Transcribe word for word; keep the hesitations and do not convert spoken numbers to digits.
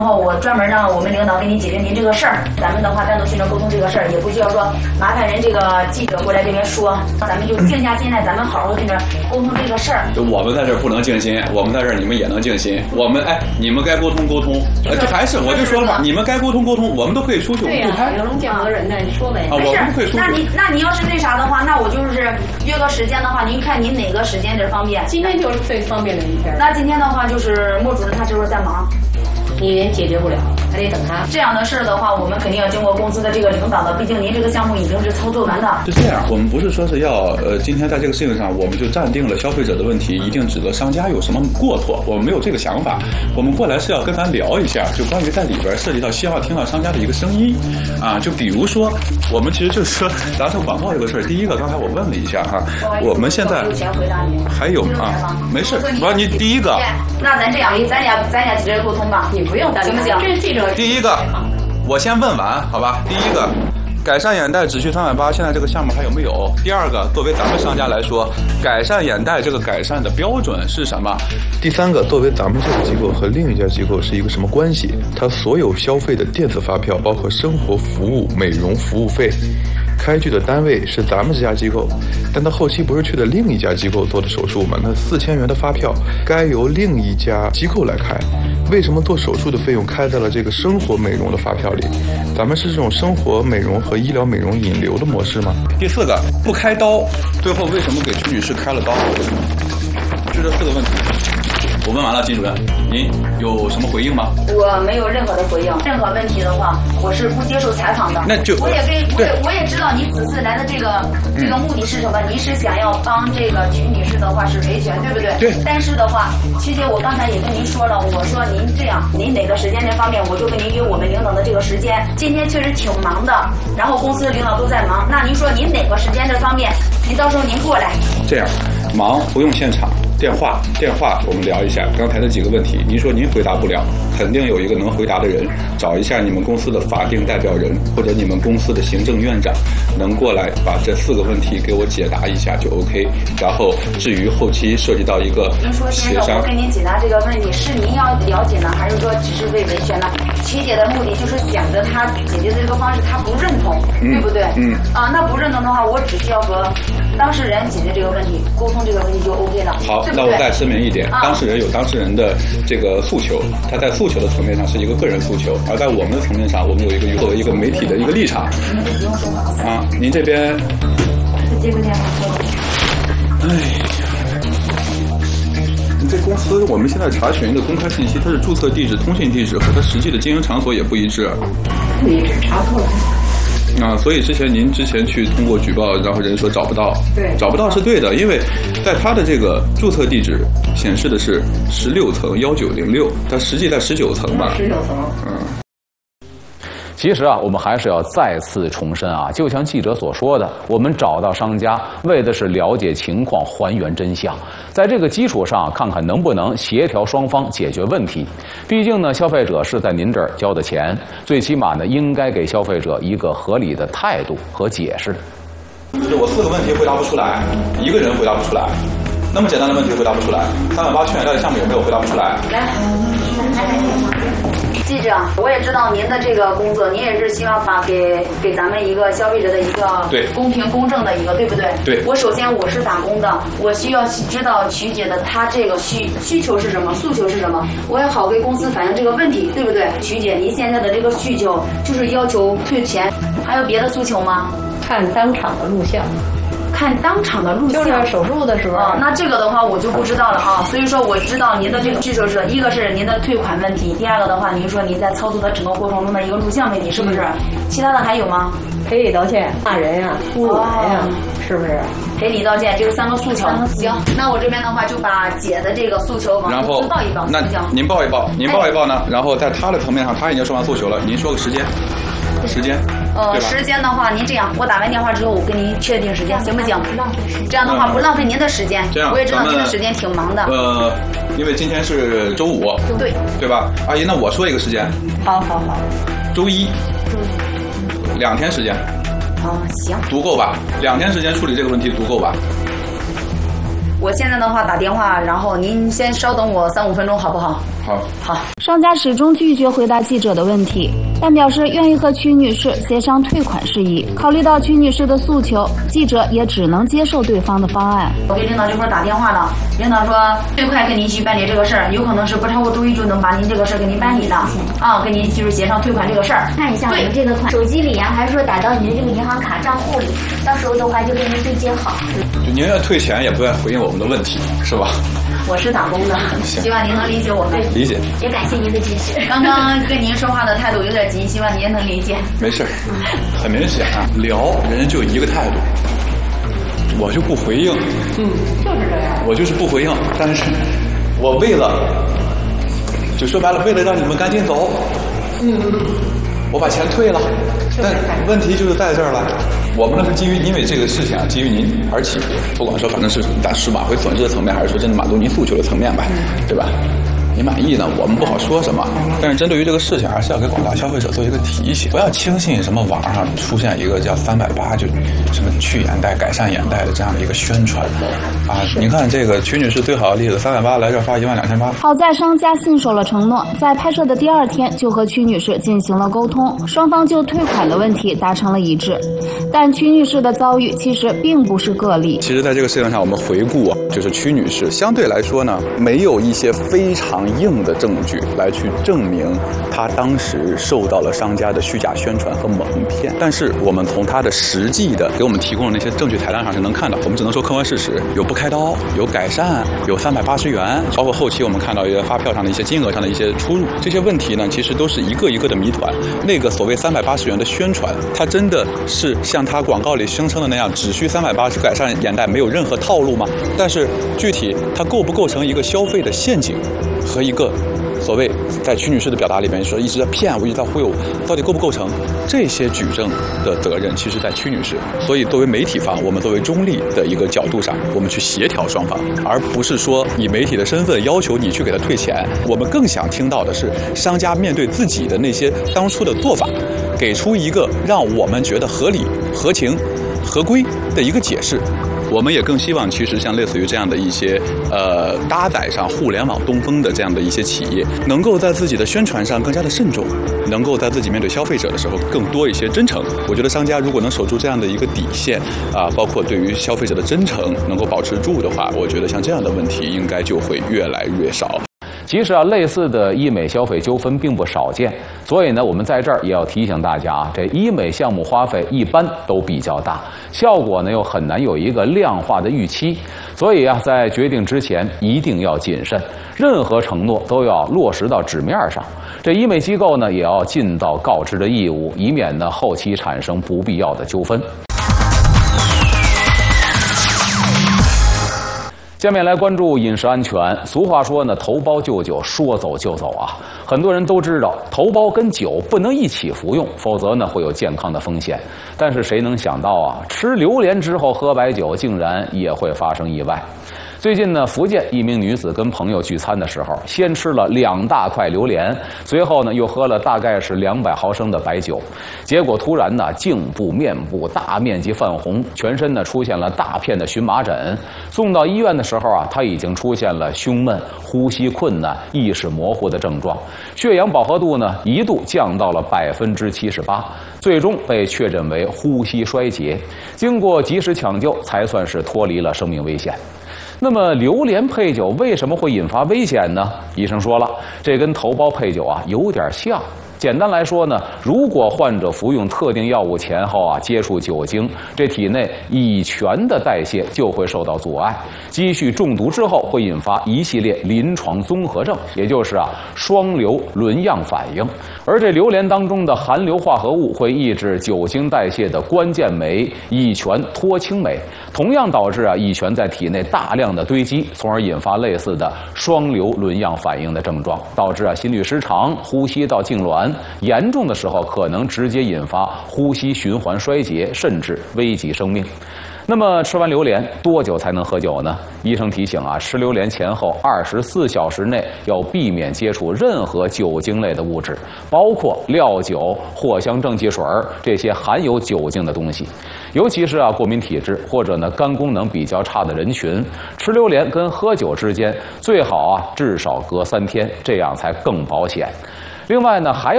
然后我专门让我们领导给你解决您这个事儿，咱们的话单独去这沟通这个事儿，也不需要说麻烦人这个记者过来这边说，咱们就静下心来，咱们好好跟着沟通这个事儿。 就我们在这儿不能静心，我们在这儿你们也能静心。我们哎，你们该沟通沟通，呃，这还是我就说了嘛，你们该沟通沟通，我们都可以出去，我们不拍。 有龙见合人的，你说呗。 啊，我们可以出去。 那你那你要是那啥的话，那我就是约个时间的话，您看您哪个时间点方便？ 今天就是最方便的一天。 那今天的话就是莫主任他这会儿在忙。 你也解决不了，还得等他。 这样的事儿的话，我们肯定要经过公司的这个领导的，毕竟您这个项目已经是操作完的。 是这样，我们不是说是要呃，今天在这个事情上，我们就暂定了消费者的问题，一定指责商家有什么过错，我们没有这个想法。我们过来是要跟咱聊一下，就关于在里边涉及到希望听到商家的一个声音啊，就比如说，我们其实就是说，咱这广告这个事儿，第一个刚才我问了一下哈，我们现在有钱回答你， 还有啊，没事，我说你第一个， 那咱这样，咱俩咱俩直接沟通吧。 你不用担心， 行不行？ 这是记者。 第一个，我先问完，好吧？第一个，改善眼袋只需三万八，现在这个项目还有没有？第二个，作为咱们商家来说，改善眼袋这个改善的标准是什么？第三个，作为咱们这个机构和另一家机构是一个什么关系？它所有消费的电子发票，包括生活服务、美容服务费。开具的单位是咱们这家机构，但他后期不是去的另一家机构做的手术吗？那四千元的发票该由另一家机构来开，为什么做手术的费用开在了这个生活美容的发票里？咱们是这种生活美容和医疗美容引流的模式吗？第四个，不开刀，最后为什么给曲女士开了刀？就这四个问题。我问完了，金主任，您有什么回应吗？ 我没有任何的回应，任何问题的话，我是不接受采访的。 那就我也跟我也我也知道你此次来的这个这个目的是什么，您是想要帮这个曲女士的话是维权，对不对？ 对。 但是的话，曲姐，我刚才也跟您说了，我说您这样，您哪个时间这方面，我就跟您约我们领导的这个时间。今天确实挺忙的，然后公司的领导都在忙，那您说您哪个时间这方面，您到时候您过来。 这样，忙不用现场。电话，电话，我们聊一下刚才的几个问题。您说您回答不了，肯定有一个能回答的人，找一下你们公司的法定代表人或者你们公司的行政院长，能过来把这四个问题给我解答一下就 OK。然后至于后期涉及到一个您说先生，我给您解答这个问题，是您要了解呢，还是说只是为维权呢？曲姐的目的就是想着她解决的这个方式，她不认同， 嗯、 对不对？ 嗯。 啊，那不认同的话，我只需要和当事人解决这个问题，沟通这个问题就 OK 了。 好，那我再声明一点，啊、当事人有当事人的这个诉求，他在诉求的层面上是一个个人诉求，而在我们的层面上，我们有一个作为一个媒体的一个立场。 您不用说话啊，您这边接个电话说。 哎呀，你这公司我们现在查询的公开信息，它是注册地址、通信地址和它实际的经营场所也不一致。 不一致，查错了。 啊，所以之前您之前去通过举报，然后人说找不到， 对， 找不到是对的，因为在他的这个注册地址显示的是十六层幺九零六，它实际在十九层吧？ 十九层， 嗯。 其实啊，我们还是要再次重申啊，就像记者所说的，我们找到商家，为的是了解情况，还原真相，在这个基础上，看看能不能协调双方解决问题。毕竟呢，消费者是在您这儿交的钱，最起码呢，应该给消费者一个合理的态度和解释。 就是我四个问题回答不出来，一个人回答不出来，那么简单的问题回答不出来，三万八劝眼袋的项目有没有回答不出来？ 来，记者，我也知道您的这个工作，您也是希望把给给咱们一个消费者的一个对公平公正的一个，对不对？ 对。 我首先我是打工的，我需要知道曲姐的她这个需需求是什么，诉求是什么，我也好给公司反映这个问题，对不对？曲姐，您现在的这个需求就是要求退钱，还有别的诉求吗？ 看当场的录像。 看当场的录像， 就是手术的时候啊、哦，那这个的话我就不知道了啊。所以说我知道您的这个需求是一个是您的退款问题，第二个的话，您说您在操作的整个过程中的一个录像问题，是不是？嗯、其他的还有吗？ 赔礼道歉、骂人呀、侮辱人呀，哦、是不是？ 赔礼道歉，这个三个诉求。行，那我这边的话就把姐的这个诉求往公司报一报， 那您报一报，您报一报呢？然后在他的层面上，他已经说完诉求了，您说个时间。时间， 呃，时间的话，您这样，我打完电话之后，我跟您确定时间，行不行？不浪费时间。这样的话不浪费您的时间。 这样， 我也知道您的时间挺忙的。 呃，因为今天是周五， 对， 对吧？阿姨，那我说一个时间。 好好好。 周一。周一。两天时间。 哦，行。 足够吧？两天时间处理这个问题足够吧？ 我现在的话打电话，然后您先稍等我三五分钟，好不好？ 好， 好。 商家始终拒绝回答记者的问题，但表示愿意和曲女士协商退款事宜。考虑到曲女士的诉求，记者也只能接受对方的方案。 我给领导这块打电话了，领导说最快跟您去办理这个事儿，有可能是不超过周一就能把您这个事儿给您办理的啊，跟您就是协商退款这个事儿。 看一下我们这个款手机里啊，还是说打到您的这个银行卡账户里，到时候的话就给您对接好。 就宁愿退钱也不愿回应我们的问题，是吧？ 我是打工的，希望您能理解我们。 理解。 也感谢您的支持。 刚刚跟您说话的态度有点急，希望您也能理解。 没事，很明显啊，聊人就一个态度，我就不回应。 嗯，就是这样。 我就是不回应，但是我为了，就说白了，为了让你们赶紧走， 嗯， 我把钱退了。但问题就是在这儿了。我们呢是基于因为这个事情啊，基于您而起，不管说反正是但是挽回损失的层面，还是说真的满足您诉求的层面吧，对吧？你满意呢，我们不好说什么。但是针对于这个事情，还是要给广大消费者做一个提醒，不要轻信什么网上出现一个叫三百八就什么去眼袋、改善眼袋的这样的一个宣传啊。你看这个曲女士最好的例子，三百八来这花一万两千八。 好在商家信守了承诺，在拍摄的第二天就和曲女士进行了沟通，双方就退款的问题达成了一致。但曲女士的遭遇其实并不是个例。 其实，在这个事情上，我们回顾啊，就是曲女士相对来说呢，没有一些非常硬的证据来去证明她当时受到了商家的虚假宣传和蒙骗。但是，我们从她的实际的给我们提供的那些证据材料上是能看到，我们只能说客观事实，有不开刀，有改善，有三百八十元，包括后期我们看到一些发票上的一些金额上的一些出入，这些问题呢，其实都是一个一个的谜团。那个所谓三百八十元的宣传，它真的是像他广告里声称的那样，只需三百八十改善眼袋，没有任何套路吗？但是具体它构不构成一个消费的陷阱和一个所谓在曲女士的表达里面说一直在骗我，一直在忽悠我，到底构不构成？这些举证的责任其实在曲女士。所以作为媒体方，我们作为中立的一个角度上，我们去协调双方，而不是说以媒体的身份要求你去给他退钱。我们更想听到的是商家面对自己的那些当初的做法，给出一个让我们觉得合理、合情、合规的一个解释。我们也更希望，其实像类似于这样的一些呃搭载上互联网东风的这样的一些企业，能够在自己的宣传上更加的慎重，能够在自己面对消费者的时候更多一些真诚。我觉得商家如果能守住这样的一个底线啊，包括对于消费者的真诚能够保持住的话，我觉得像这样的问题应该就会越来越少。 其实啊，类似的医美消费纠纷并不少见，所以呢，我们在这儿也要提醒大家啊，这医美项目花费一般都比较大，效果呢又很难有一个量化的预期，所以啊，在决定之前一定要谨慎，任何承诺都要落实到纸面上。这医美机构呢，也要尽到告知的义务，以免呢后期产生不必要的纠纷。下面来关注饮食安全。俗话说呢，头孢就酒，说走就走啊。很多人都知道，头孢跟酒不能一起服用，否则呢会有健康的风险。但是谁能想到啊，吃榴莲之后喝白酒，竟然也会发生意外。最近呢，福建一名女子跟朋友聚餐的时候，先吃了两大块榴莲，随后呢又喝了大概是两百毫升的白酒，结果突然呢颈部、面部大面积泛红，全身呢出现了大片的荨麻疹。送到医院的时候啊，她已经出现了胸闷、呼吸困难、意识模糊的症状，血氧饱和度呢一度降到了百分之七十八，最终被确诊为呼吸衰竭。经过及时抢救，才算是脱离了生命危险。那么榴莲配酒为什么会引发危险呢？医生说了，这跟头孢配酒啊有点像。简单来说呢，如果患者服用特定药物前后啊接触酒精，这体内乙醛的代谢就会受到阻碍，积蓄中毒之后会引发一系列临床综合症，也就是啊双硫仑样反应。而这榴莲当中的含硫化合物会抑制酒精代谢的关键酶乙醛脱氢酶，同样导致啊乙醛在体内大量的堆积，从而引发类似的双硫仑样反应的症状，导致啊心律失常、呼吸道痉挛，严重的时候可能直接引发呼吸循环衰竭，甚至危及生命。 那么吃完榴莲多久才能喝酒呢？医生提醒啊，吃榴莲前后二十四小时内要避免接触任何酒精类的物质，包括料酒、藿香正气水这些含有酒精的东西。尤其是啊过敏体质或者呢肝功能比较差的人群，吃榴莲跟喝酒之间最好啊至少隔三天，这样才更保险。另外呢，还有